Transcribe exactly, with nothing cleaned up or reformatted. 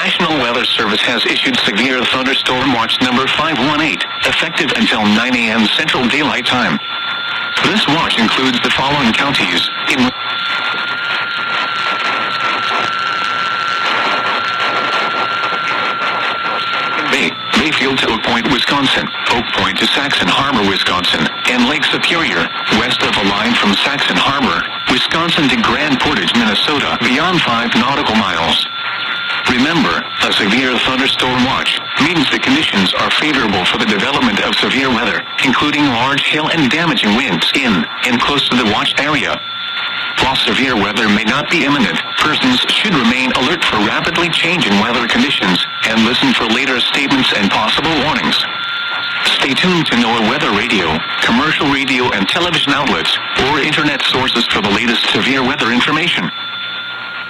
National Weather Service has issued severe thunderstorm watch number five one eight, effective until nine a.m. Central Daylight Time. This watch includes the following counties in Bay, Bayfield to Oak Point, Wisconsin, Oak Point to Saxon Harbor, Wisconsin, and Lake Superior, west of the line from Saxon Harbor, Wisconsin to Grand Portage, Minnesota, beyond five nautical miles. Remember, a severe thunderstorm watch means the conditions are favorable for the development of severe weather, including large hail and damaging winds in and close to the watch area. While severe weather may not be imminent, persons should remain alert for rapidly changing weather conditions and listen for later statements and possible warnings. Stay tuned to NOAA Weather Radio, commercial radio and television outlets, or internet sources for the latest severe weather information.